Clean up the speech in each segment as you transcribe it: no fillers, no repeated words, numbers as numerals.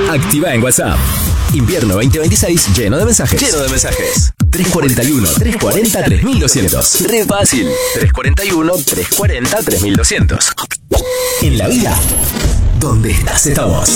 Activa en WhatsApp. Invierno 2026 lleno de mensajes. 341-340-3200. Re fácil. 341-340-3200. En la vida, donde estás, estamos.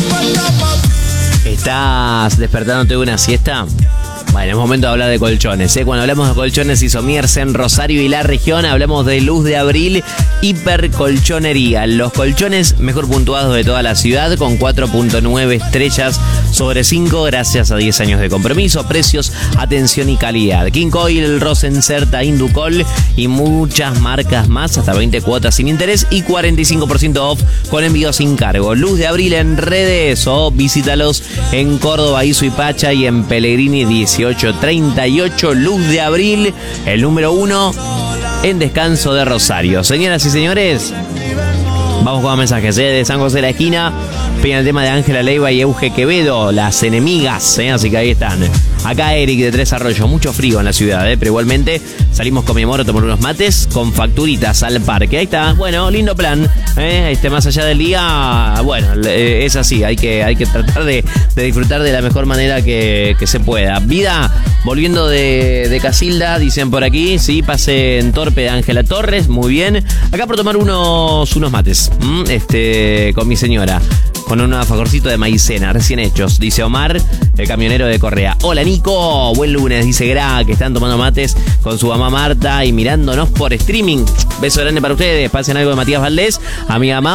¿Estás despertándote de una siesta? Bueno, es momento de hablar de colchones, ¿eh? Cuando hablamos de colchones y sommiers en Rosario y la región, hablamos de Luz de Abril Hipercolchonería. Los colchones mejor puntuados de toda la ciudad, con 4.9 estrellas sobre 5, gracias a 10 años de compromiso, precios, atención y calidad. King Coil, Rosencerta, Inducol y muchas marcas más, hasta 20 cuotas sin interés y 45% off con envío sin cargo. Luz de Abril en redes o visítalos en Córdoba, Isuipacha y en Pellegrini 1838. Luz de Abril, el número 1 en Descanso de Rosario. Señoras y señores, vamos con mensajes de San José de la Esquina. Piden el tema de Ángela Leiva y Euge Quevedo, Las Enemigas, así que ahí están. Acá Eric de Tres Arroyos, mucho frío en la ciudad, pero igualmente salimos con mi amor a tomar unos mates con facturitas al parque. Ahí está, bueno, lindo plan, más allá del día, bueno, es así, hay que tratar de disfrutar de la mejor manera que se pueda. Vida, volviendo de Casilda, dicen por aquí, sí, pase en Torpe de Ángela Torres, muy bien. Acá por tomar unos mates, con mi señora, con un alfajorcito de maicena, recién hechos, dice Omar, el camionero de Correa. Hola Nico, buen lunes, dice Gra, que están tomando mates con su mamá Marta y mirándonos por streaming. Beso grande para ustedes, pasen algo de Matías Valdés, a mi mamá.